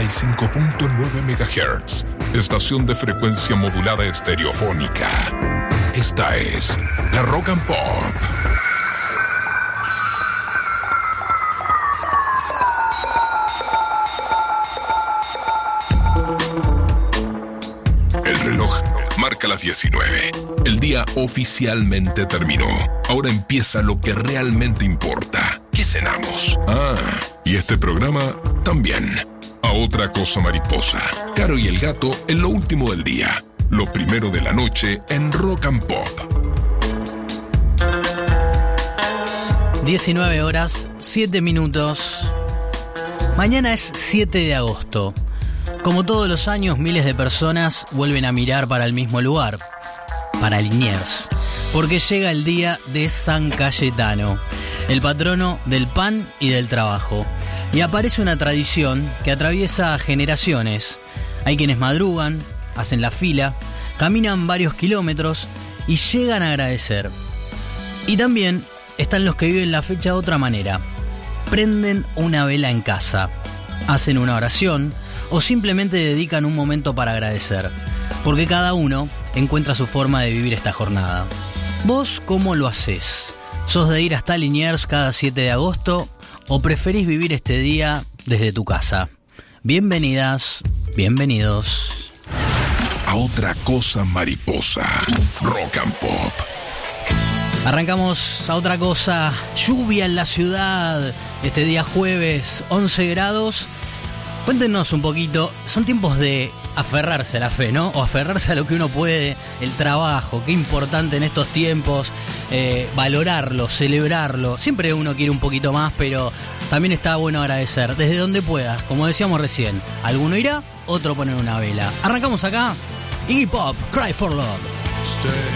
95.9 MHz, estación de frecuencia modulada estereofónica. Esta es la Rock and Pop. El reloj marca las 19. El día oficialmente terminó. Ahora empieza lo que realmente importa. ¿Qué cenamos? Y este programa también. A otra cosa mariposa. Caro y el gato en lo último del día. Lo primero de la noche en Rock and Pop. 19 horas, 7 minutos. Mañana es 7 de agosto. Como todos los años, miles de personas vuelven a mirar para el mismo lugar, para Liniers, porque llega el día de San Cayetano, el patrono del pan y del trabajo. Y aparece una tradición que atraviesa generaciones. Hay quienes madrugan, hacen la fila, caminan varios kilómetros y llegan a agradecer. Y también están los que viven la fecha de otra manera. Prenden una vela en casa, hacen una oración o simplemente dedican un momento para agradecer, porque cada uno encuentra su forma de vivir esta jornada. ¿Vos cómo lo hacés? ¿Sos de ir hasta Liniers cada 7 de agosto o preferís vivir este día desde tu casa? Bienvenidas, bienvenidos. A otra cosa mariposa. Rock and Pop. Arrancamos a otra cosa. Lluvia en la ciudad. Este día jueves, 11 grados. Cuéntenos un poquito, son tiempos de aferrarse a la fe, ¿no? O aferrarse a lo que uno puede, el trabajo, qué importante en estos tiempos, valorarlo, celebrarlo. Siempre uno quiere un poquito más, pero también está bueno agradecer, desde donde puedas. Como decíamos recién, alguno irá, otro poner una vela. Arrancamos acá, Iggy Pop, Cry for Love. Stay